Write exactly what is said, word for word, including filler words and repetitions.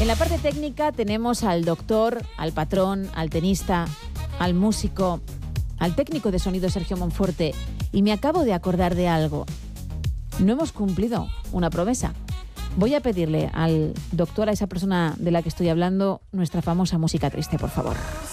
En la parte técnica tenemos al doctor, al patrón, al tenista, al músico, al técnico de sonido Sergio Monforte. Y me acabo de acordar de algo. No hemos cumplido una promesa. Voy a pedirle al doctor, a esa persona de la que estoy hablando, nuestra famosa música triste, por favor.